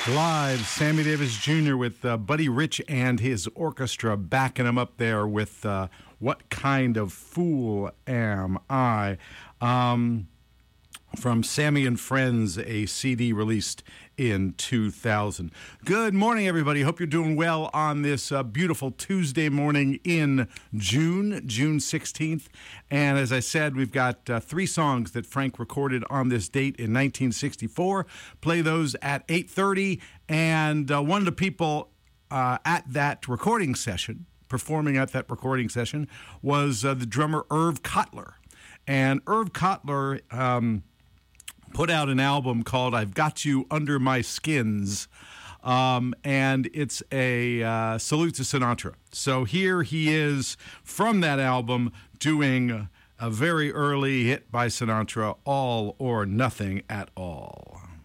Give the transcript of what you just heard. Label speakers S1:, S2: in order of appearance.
S1: Live, Sammy Davis Jr. with Buddy Rich and his orchestra backing him up there with What Kind of Fool Am I? From Sammy and Friends, a CD released in 2000. Good morning, everybody. Hope you're doing well on this beautiful Tuesday morning in June 16th. And as I said, we've got three songs that Frank recorded on this date in 1964. Play those at 8:30. And one of the people at that recording session, performing at that recording session, was the drummer Irv Cotler. And Irv Cotler put out an album called I've Got You Under My Skins, and it's a salute to Sinatra. So here he is from that album doing a very early hit by Sinatra, All or Nothing at All.